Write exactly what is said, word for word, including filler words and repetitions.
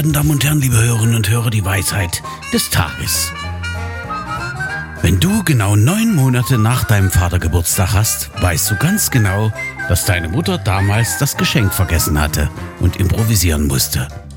verehrten Damen und Herren, liebe Hörerinnen und Hörer, die Weisheit des Tages. Wenn du genau neun Monate nach deinem Vater Geburtstag hast, weißt du ganz genau, dass deine Mutter damals das Geschenk vergessen hatte und improvisieren musste.